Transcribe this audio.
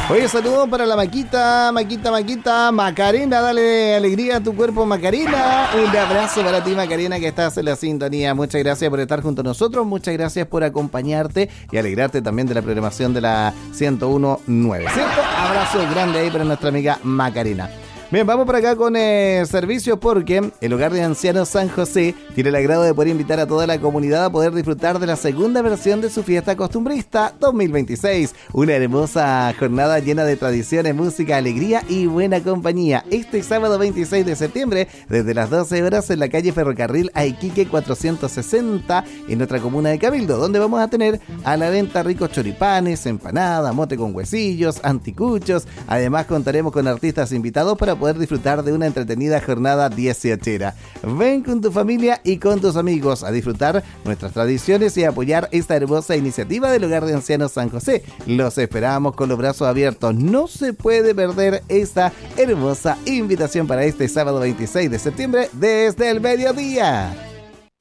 Oye, saludos para la Maquita, Macarena, dale alegría a tu cuerpo, Macarena. Un abrazo para ti, Macarena, que estás en la sintonía. Muchas gracias por estar junto a nosotros, muchas gracias por acompañarte y alegrarte también de la programación de la 101.9, ¿cierto? Abrazo grande ahí para nuestra amiga Macarena. Bien, vamos por acá con servicios porque el Hogar de Ancianos San José tiene el agrado de poder invitar a toda la comunidad a poder disfrutar de la segunda versión de su fiesta costumbrista 2026. Una hermosa jornada llena de tradiciones, música, alegría y buena compañía. Este sábado 26 de septiembre, desde las 12 horas en la calle Ferrocarril a Iquique 460 en nuestra comuna de Cabildo, donde vamos a tener a la venta ricos choripanes, empanada, mote con huesillos, anticuchos. Además contaremos con artistas invitados para poder disfrutar de una entretenida jornada 18era. Ven con tu familia y con tus amigos a disfrutar nuestras tradiciones y apoyar esta hermosa iniciativa del Hogar de Ancianos San José. Los esperamos con los brazos abiertos. No se puede perder esta hermosa invitación para este sábado 26 de septiembre desde el mediodía.